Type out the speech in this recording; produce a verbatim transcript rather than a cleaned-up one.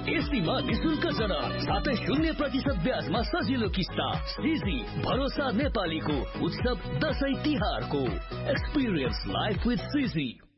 एसीमा निशुल्क जनार साथै शून्य प्रतिशत ब्याजमा सजिलो किस्ता। सिजी भरोसा नेपालीको उत्सव दशैं तिहारको एक्सपिरियन्स लाइफ विथ सिजी।